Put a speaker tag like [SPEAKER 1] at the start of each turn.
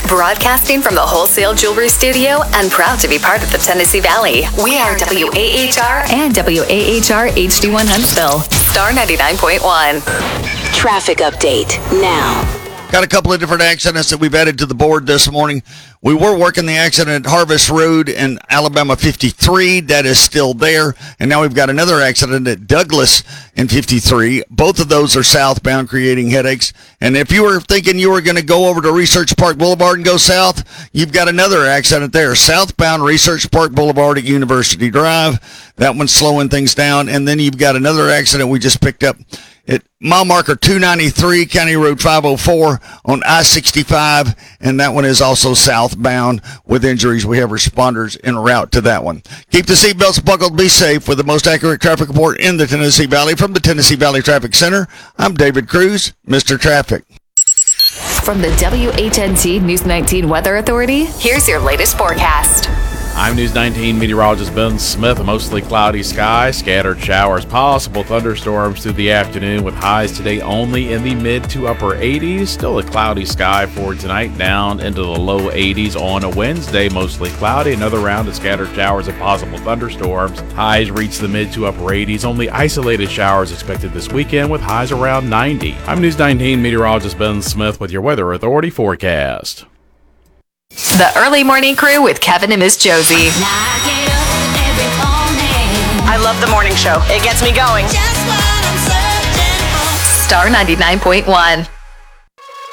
[SPEAKER 1] Broadcasting from the Wholesale Jewelry Studio and proud to be part of the Tennessee Valley. We are WAHR and WAHR HD1 Huntsville. Star 99.1.
[SPEAKER 2] Traffic update now.
[SPEAKER 3] Got a couple of different accidents that we've added to the board this morning. We were working the accident at Harvest Road in Alabama 53. That is still there. And now we've got another accident at Douglas in 53. Both of those are southbound, creating headaches. And if you were thinking you were going to go over to Research Park Boulevard and go south, you've got another accident there. Southbound Research Park Boulevard at University Drive. That one's slowing things down. And then you've got another accident we just picked up at mile marker 293, County Road 504 on I-65, and that one is also southbound with injuries. We have responders en route to that one. Keep the seatbelts buckled, be safe. With the most accurate traffic report in the Tennessee Valley from the Tennessee Valley Traffic Center, I'm David Cruz, Mr. Traffic.
[SPEAKER 1] From the WHNT News 19 Weather Authority, here's your latest forecast.
[SPEAKER 4] I'm News 19 meteorologist Ben Smith. A mostly cloudy sky, scattered showers, possible thunderstorms through the afternoon with highs today only in the mid to upper 80s. Still a cloudy sky for tonight, down into the low 80s on a Wednesday. Mostly cloudy, another round of scattered showers and possible thunderstorms. Highs reach the mid to upper 80s. Only isolated showers expected this weekend with highs around 90. I'm News 19 meteorologist Ben Smith with your Weather Authority forecast.
[SPEAKER 1] The Early Morning Crew with Kevin and Miss Josie.
[SPEAKER 5] I love the morning show. It gets me going.
[SPEAKER 1] Star 99.1.